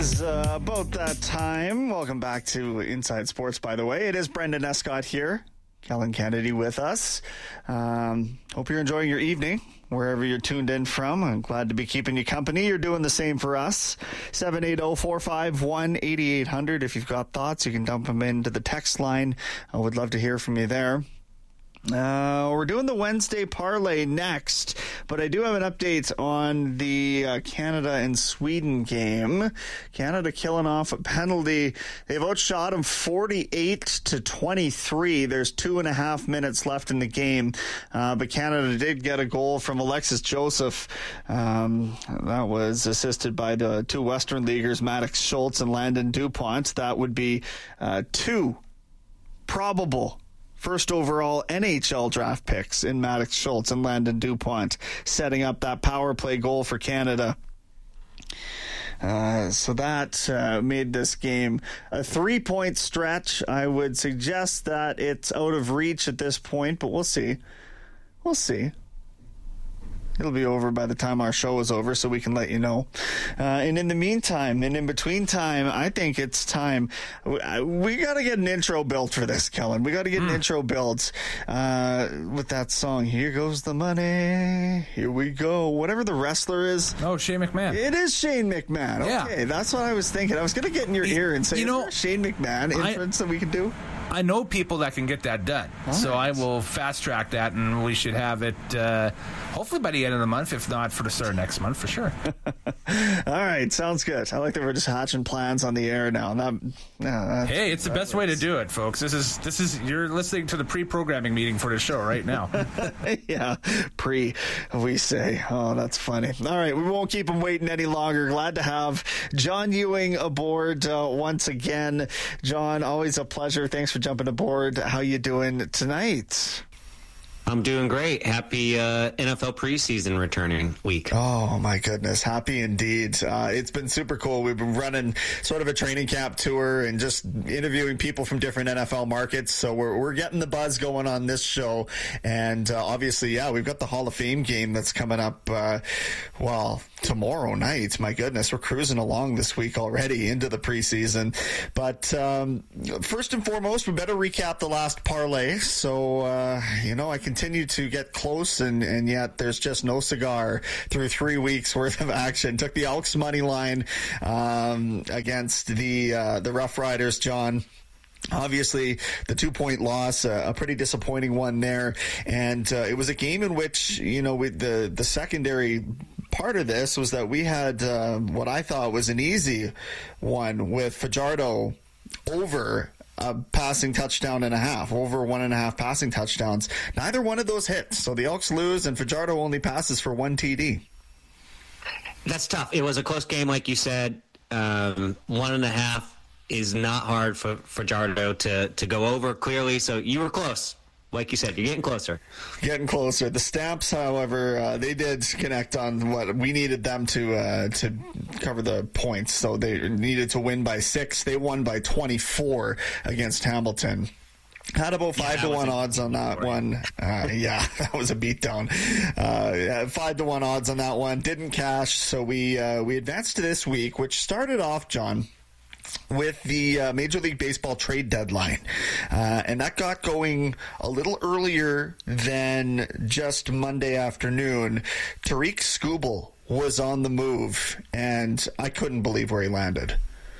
About that time. Welcome back to Inside Sports, by the way. It is Brendan Escott here. Kellen Kennedy with us. Hope you're enjoying your evening, wherever you're tuned in from. I'm glad to be keeping you company. You're doing the same for us. 780-451-8800. If you've got thoughts, you can dump them into the text line. I would love to hear from you there. We're doing the Wednesday parlay next, but I do have an update on the Canada and Sweden game. Canada killing off a penalty. They've outshot them 48-23. There's 2.5 minutes left in the game, but Canada did get a goal from Alexis Joseph. That was assisted by the two Western Leaguers, Maddox Schultz and Landon Dupont. That would be two probable first overall NHL draft picks in Maddox Schultz and Landon Dupont, setting up that power play goal for Canada. So that made this game a 3-point stretch. I would suggest that it's out of reach at this point, but we'll see. We'll see. It'll be over by the time our show is over, so we can let you know. And in the meantime, and in between time, I think it's time. We got to get an intro built for this, Kellen. We got to get an intro built with that song. Here goes the money. Here we go. Whatever the wrestler is. Oh, Shane McMahon. It is Shane McMahon. Okay, yeah. That's what I was thinking. I was going to get in your ear and say, is there a Shane McMahon entrance that we can do? I know people that can get that done. All so right. I will fast track that, and we should have it hopefully by the end of the month, if not for the start of next month, for sure. All right, sounds good. I like that we're just hatching plans on the air now. Hey, it's the best way to do it, folks. This is you're listening to the pre-programming meeting for the show right now. Yeah, we say. Oh, that's funny. All right, we won't keep them waiting any longer. Glad to have John Ewing aboard once again. John, always a pleasure. Thanks for jumping aboard. How you doing tonight? I'm doing great. Happy NFL preseason returning week. Oh, my goodness. Happy indeed. It's been super cool. We've been running sort of a training camp tour and just interviewing people from different NFL markets. So we're getting the buzz going on this show. And obviously, yeah, we've got the Hall of Fame game that's coming up, tomorrow night. My goodness, we're cruising along this week already into the preseason. But first and foremost, we better recap the last parlay. So, I continue to get close, and yet there's just no cigar through 3 weeks worth of action. Took the Elks money line against the Rough Riders, John. Obviously, the 2-point loss, a pretty disappointing one there. And it was a game in which, with the secondary part of this was that we had what I thought was an easy one with Fajardo over a passing touchdown and a half, over 1.5 passing touchdowns. Neither one of those hits. So the Elks lose, and Fajardo only passes for 1 TD. That's tough. It was a close game, like you said. 1.5 is not hard for Fajardo to go over clearly. So you were close. Like you said, you're getting closer. Getting closer. The Stamps, however, they did connect on what we needed them to cover the points. So they needed to win by 6. They won by 24 against Hamilton. Had about 5-1 odds on that one. That was a beatdown. 5-1 odds on that one. Didn't cash. So we advanced to this week, which started off, John, with the Major League Baseball trade deadline. And that got going a little earlier than just Monday afternoon. Tarik Skubal was on the move, and I couldn't believe where he landed.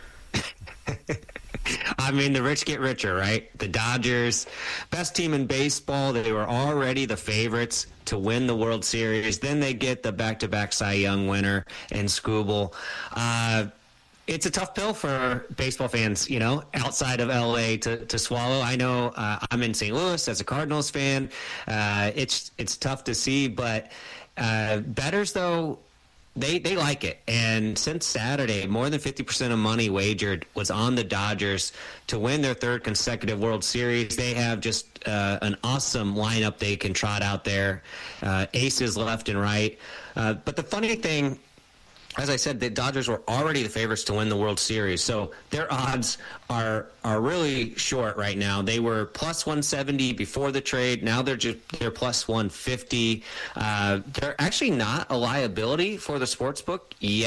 I mean, the rich get richer, right? The Dodgers, best team in baseball. They were already the favorites to win the World Series. Then they get the back-to-back Cy Young winner in Skubal. It's a tough pill for baseball fans, outside of LA to swallow. I know I'm in St. Louis as a Cardinals fan. It's tough to see, but bettors, though, they like it. And since Saturday, more than 50% of money wagered was on the Dodgers to win their 3rd consecutive World Series. They have just an awesome lineup they can trot out there, aces left and right. But the funny thing, as I said, the Dodgers were already the favorites to win the World Series, so their odds are really short right now. They were plus 170 before the trade. Now they're plus 150. They're actually not a liability for the sportsbook yet,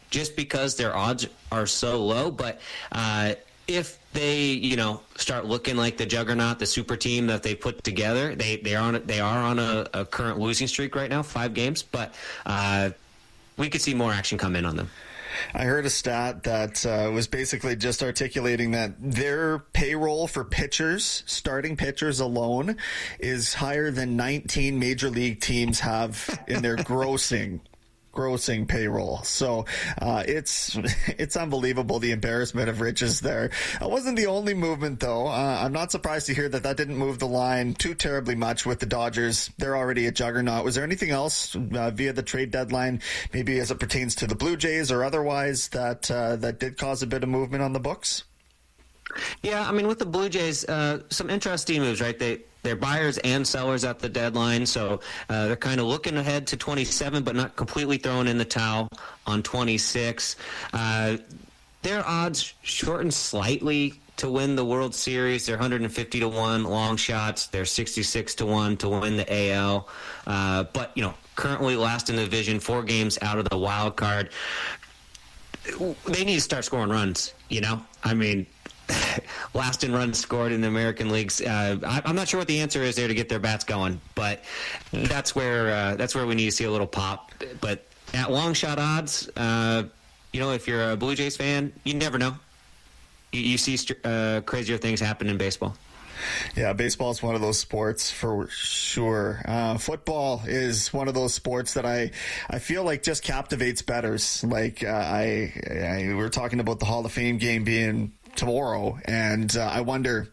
just because their odds are so low. But if they, start looking like the juggernaut, the super team that they put together, they are on a current losing streak right now, 5 games. But we could see more action come in on them. I heard a stat that was basically just articulating that their payroll for pitchers, starting pitchers alone, is higher than 19 major league teams have in their grossing payroll. So it's unbelievable, the embarrassment of riches there. It wasn't the only movement, though. I'm not surprised to hear that didn't move the line too terribly much with the Dodgers. They're already a juggernaut. Was there anything else via the trade deadline, maybe as it pertains to the Blue Jays or otherwise, that did cause a bit of movement on the books? Yeah, I mean, with the Blue Jays, some interesting moves, right? They're buyers and sellers at the deadline, so they're kind of looking ahead to 27, but not completely throwing in the towel on 26. Their odds shortened slightly to win the World Series. They're 150 to 1 long shots. They're 66 to 1 to win the AL. But, currently last in the division, 4 games out of the wild card. They need to start scoring runs, I mean, last in runs scored in the American leagues. I'm not sure what the answer is there to get their bats going, but that's where we need to see a little pop. But at long shot odds, if you're a Blue Jays fan, you never know. You see crazier things happen in baseball. Yeah, baseball is one of those sports for sure. Football is one of those sports that I feel like just captivates bettors. Like we were talking about the Hall of Fame game being tomorrow, and I wonder,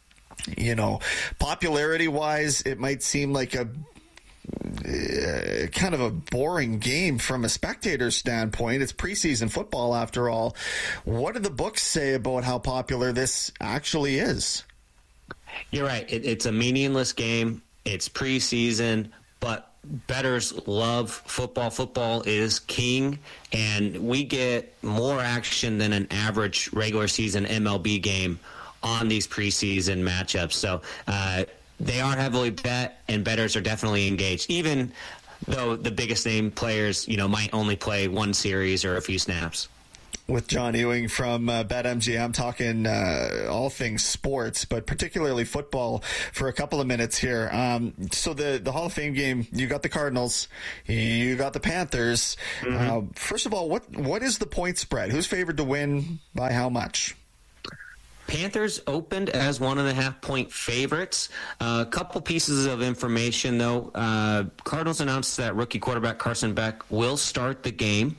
popularity-wise, it might seem like a kind of a boring game from a spectator standpoint. It's preseason football, after all. What do the books say about how popular this actually is? You're right. It's a meaningless game. It's preseason, but bettors love football. Football is king, and we get more action than an average regular season MLB game on these preseason matchups. So they are heavily bet, and bettors are definitely engaged, even though the biggest name players, might only play one series or a few snaps. With John Ewing from BetMGM, talking all things sports, but particularly football for a couple of minutes here. So the Hall of Fame game, you got the Cardinals, you got the Panthers. Mm-hmm. First of all, what is the point spread? Who's favored to win by how much? Panthers opened as 1.5-point favorites. A couple pieces of information, though. Cardinals announced that rookie quarterback Carson Beck will start the game.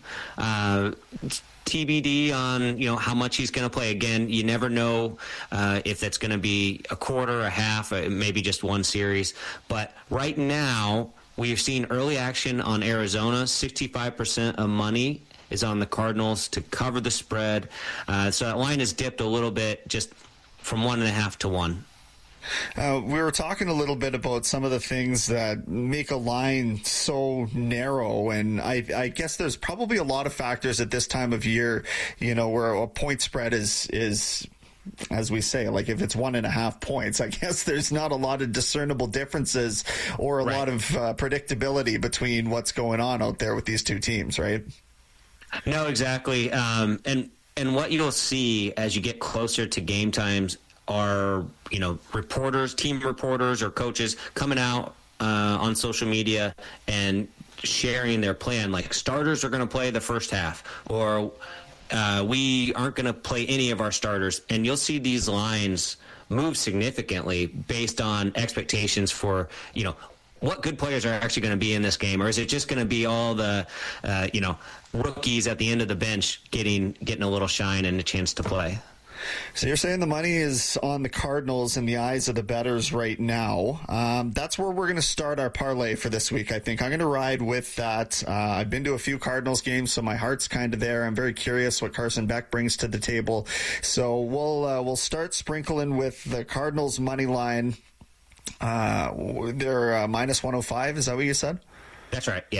TBD on how much he's going to play. Again, you never know if that's going to be a quarter, a half, maybe just one series. But right now, we've seen early action on Arizona. 65% of money is on the Cardinals to cover the spread. So that line has dipped a little bit, just from 1.5 to 1. We were talking a little bit about some of the things that make a line so narrow, and I guess there's probably a lot of factors at this time of year, where a point spread is, as we say, like if it's 1.5 points, I guess there's not a lot of discernible differences or a lot of predictability between what's going on out there with these two teams, right? No, exactly. And what you'll see as you get closer to game times are, reporters, team reporters or coaches coming out on social media and sharing their plan. Like, starters are going to play the first half, or we aren't going to play any of our starters. And you'll see these lines move significantly based on expectations for, what good players are actually going to be in this game, or is it just going to be all the, rookies at the end of the bench getting a little shine and a chance to play? So you're saying the money is on the Cardinals in the eyes of the bettors right now. That's where we're going to start our parlay for this week, I think. I'm going to ride with that. I've been to a few Cardinals games, so my heart's kind of there. I'm very curious what Carson Beck brings to the table. So we'll start sprinkling with the Cardinals money line. They're minus 105. Is that what you said? That's right, yeah.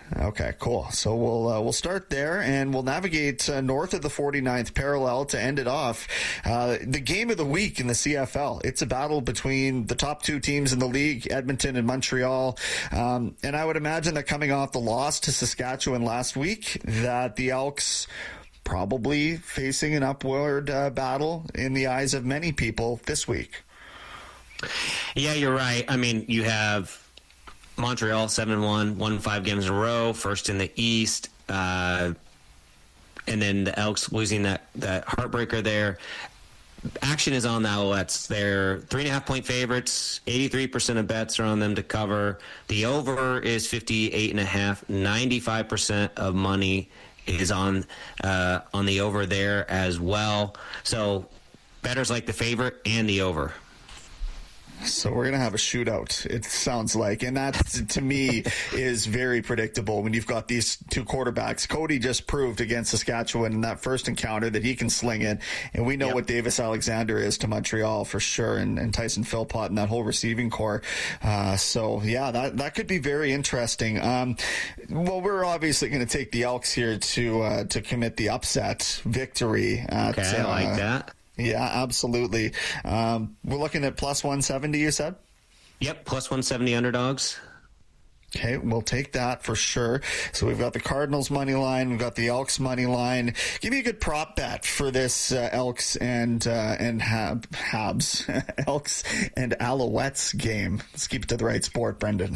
Okay, cool. So we'll start there, and we'll navigate north of the 49th parallel to end it off. The game of the week in the CFL. It's a battle between the top two teams in the league, Edmonton and Montreal. And I would imagine that coming off the loss to Saskatchewan last week, that the Elks probably facing an upward battle in the eyes of many people this week. Yeah, you're right. I mean, you have Montreal 7-1, won 5 games in a row, first in the East, and then the Elks losing that heartbreaker there. Action is on the Alouettes. They're 3.5-point favorites. 83% of bets are on them to cover. The over is 58.5. 95% of money is on the over there as well. So bettors like the favorite and the over. So we're going to have a shootout, it sounds like. And that, to me, is very predictable when you've got these two quarterbacks. Cody just proved against Saskatchewan in that first encounter that he can sling it. And we know what Davis Alexander is to Montreal for sure, and Tyson Philpott and that whole receiving core. So, yeah, that could be very interesting. Well, we're obviously going to take the Elks here to commit the upset victory. I like that. Yeah, absolutely. We're looking at plus 170, you said? Yep, plus 170 underdogs. Okay, we'll take that for sure. So we've got the Cardinals money line, we've got the Elks money line. Give me a good prop bet for this Elks and Habs, Elks and Alouettes game. Let's keep it to the right sport, Brendan.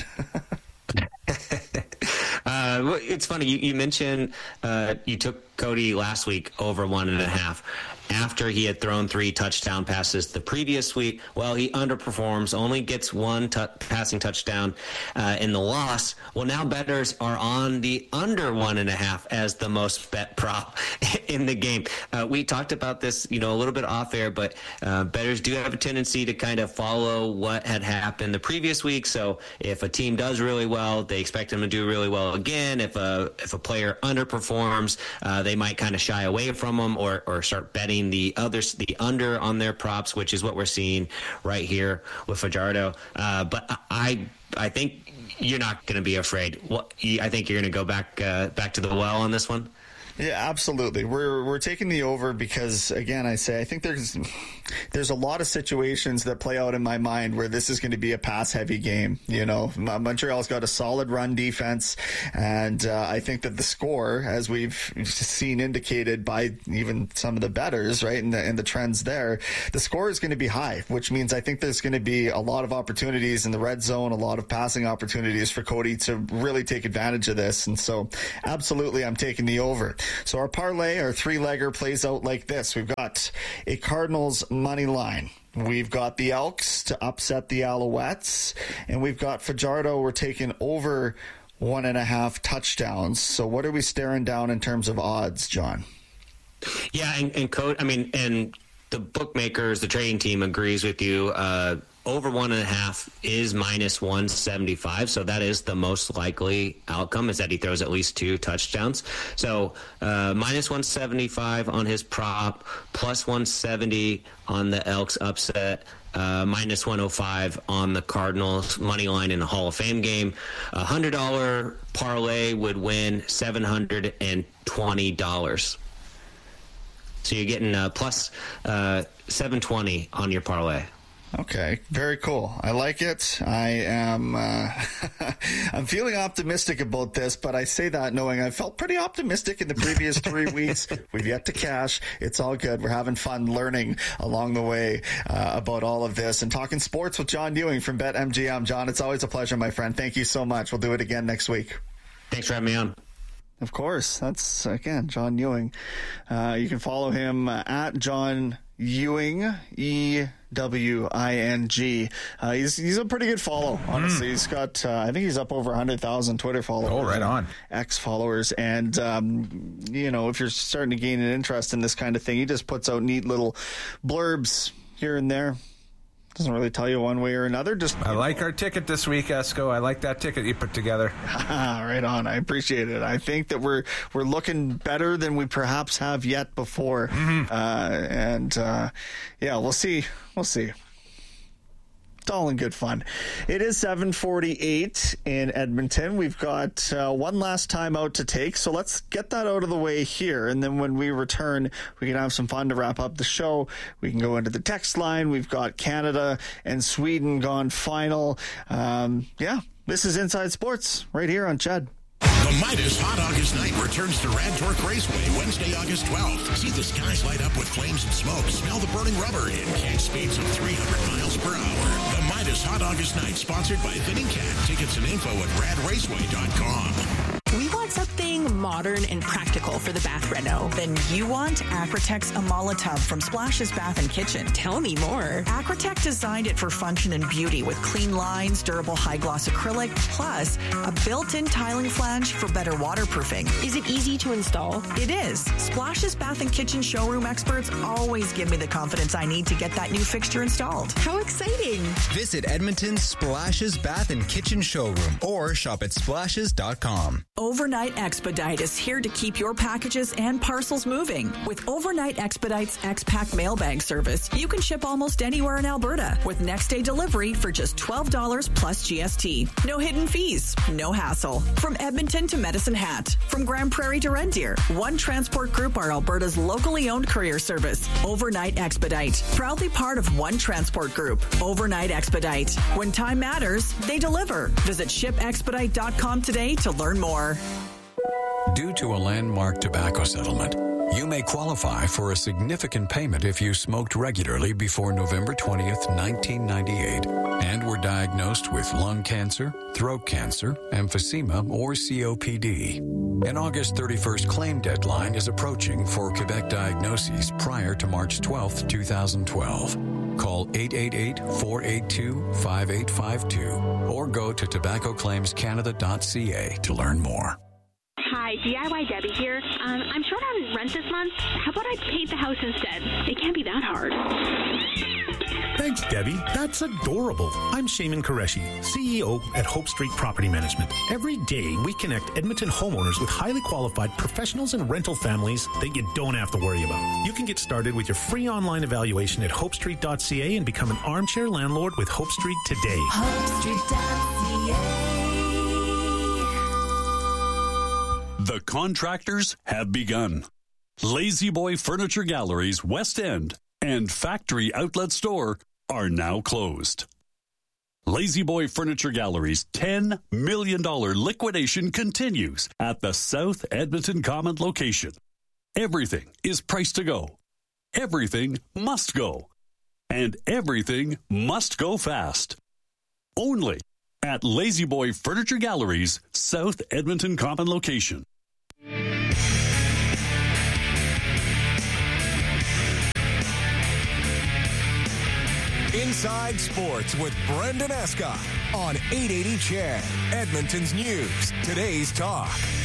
It's funny, you mentioned you took Cody last week over 1.5 after he had thrown 3 touchdown passes the previous week. Well, he underperforms, only gets 1 passing touchdown in the loss. Well, now bettors are on the under 1.5 as the most bet prop in the game. We talked about this, a little bit off air, but bettors do have a tendency to kind of follow what had happened the previous week. So if a team does really well, they expect them to do really well again. If a player underperforms, they might kind of shy away from them or start betting the under on their props, which is what we're seeing right here with Fajardo. But I think you're not going to be afraid. I think you're going to go back to the well on this one. Yeah, absolutely. We're taking the over because, again, I think there's a lot of situations that play out in my mind where this is going to be a pass-heavy game. Montreal's got a solid run defense, and I think that the score, as we've seen indicated by even some of the bettors, right, and the trends there, the score is going to be high, which means I think there's going to be a lot of opportunities in the red zone, a lot of passing opportunities for Cody to really take advantage of this. And so, absolutely, I'm taking the over. So our parlay, our 3-legger, plays out like this. We've got a Cardinals money line. We've got the Elks to upset the Alouettes. And we've got Fajardo. We're taking over 1.5 touchdowns. So what are we staring down in terms of odds, John? Yeah, and Code, and the bookmakers, the trading team agrees with you. Over 1.5 is minus 175, so that is the most likely outcome, is that he throws at least 2 touchdowns. So minus 175 on his prop, plus 170 on the Elks upset, minus 105 on the Cardinals money line in the Hall of Fame game. $100 parlay would win $720. So you're getting plus 720 on your parlay. Okay, very cool. I like it. I am I'm feeling optimistic about this, but I say that knowing I felt pretty optimistic in the previous 3 weeks. We've yet to cash. It's all good. We're having fun learning along the way about all of this and talking sports with John Ewing from BetMGM. John, it's always a pleasure, my friend. Thank you so much. We'll do it again next week. Thanks for having me on. Of course. That's, again, John Ewing. You can follow him at John Ewing, EWING. He's a pretty good follow, honestly. He's got, I think he's up over 100,000 Twitter followers. Oh, right on. X followers. And, if you're starting to gain an interest in this kind of thing, he just puts out neat little blurbs here and there. Doesn't really tell you one way or another. I like our ticket this week, Esco. I like that ticket you put together. Right on. I appreciate it. I think that we're looking better than we perhaps have yet before. Mm-hmm. We'll see. It's all in good fun. It is 7:48 in Edmonton. We've got one last time out to take, so let's get that out of the way here. And then when we return, we can have some fun to wrap up the show. We can go into the text line. We've got Canada and Sweden gone final. This is Inside Sports right here on Chad. The Midas Hot August Night returns to Rad Torque Raceway Wednesday, August 12th. See the skies light up with flames and smoke, smell the burning rubber, and catch speeds of 300 miles per hour. The Midas Hot August Night, sponsored by Vinning Cat. Tickets and info at radraceway.com. We want something modern and practical for the bath reno. Then you want Acrotec's Amala tub from Splashes Bath and Kitchen. Tell me more. Acrotec designed it for function and beauty with clean lines, durable high-gloss acrylic, plus a built-in tiling flange for better waterproofing. Is it easy to install? It is. Splashes Bath and Kitchen showroom experts always give me the confidence I need to get that new fixture installed. How exciting! Visit Edmonton's Splashes Bath and Kitchen showroom or shop at splashes.com. Overnight Expedite is here to keep your packages and parcels moving. With Overnight Expedite's X-Pack mailbag service, you can ship almost anywhere in Alberta with next-day delivery for just $12 plus GST. No hidden fees, no hassle. From Edmonton to Medicine Hat, from Grand Prairie to Red Deer, One Transport Group are Alberta's locally owned courier service. Overnight Expedite, proudly part of One Transport Group. Overnight Expedite. When time matters, they deliver. Visit shipexpedite.com today to learn more. Due to a landmark tobacco settlement, you may qualify for a significant payment if you smoked regularly before November 20th, 1998, and were diagnosed with lung cancer, throat cancer, emphysema, or COPD. An August 31st claim deadline is approaching for Quebec diagnoses prior to March 12th, 2012. Call 888-482-5852 or go to tobaccoclaimscanada.ca to learn more. Hi, DIY Debbie here. I'm short on rent this month. How about I paint the house instead? It can't be that hard. Thanks, Debbie. That's adorable. I'm Shaman Qureshi, CEO at Hope Street Property Management. Every day, we connect Edmonton homeowners with highly qualified professionals and rental families that you don't have to worry about. You can get started with your free online evaluation at hopestreet.ca and become an armchair landlord with Hope Street today. HopeStreet.ca. The contractors have begun. Lazy Boy Furniture Galleries West End and Factory Outlet Store are now closed. Lazy Boy Furniture Gallery's $10 million liquidation continues at the South Edmonton Common location. Everything is priced to go. Everything must go. And everything must go fast. Only at Lazy Boy Furniture Gallery's South Edmonton Common location. Inside Sports with Brendan Escott on 880 CHED, Edmonton's News, today's talk.